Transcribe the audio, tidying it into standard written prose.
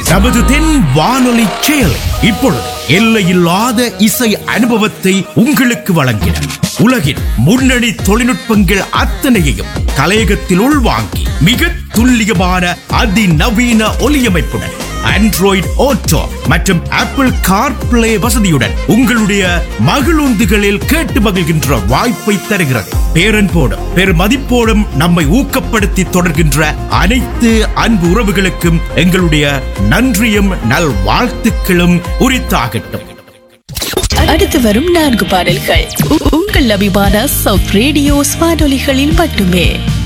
நமது தென் வானொலி செயலி இப்பொழுது எல்லையில்லாத இசை அனுபவத்தை உங்களுக்கு வழங்கின உலகின் முன்னணி தொழில்நுட்பங்கள் அத்தனையையும் கலையகத்தில் உள்வாங்கி மிக துல்லியமான அதிநவீன ஒலியமைப்புடன் ஆண்ட்ராய்டு ஓட்டோ மற்றும் ஆப்பிள் கார்பிளே வசதியுடன் உங்களுடைய மகிழுந்துகளில் கேட்டு மகிழ்கின்ற வாய்ப்பை தருகிறது. பேரன்போடும் பெருமதிப்போடும் நம்மை ஊக்கப்படுத்தி தொடர்கின்ற அனைத்து அன்பு உறவுகளுக்கும் எங்களுடைய நன்றியும் நல்வாழ்த்துக்களும் உரித்தாகட்டும். அடுத்து வரும் 4 பாடல்கள் உங்கள் அபிமான சவுத் ரேடியோஸ் வானொலிகளில் மட்டுமே.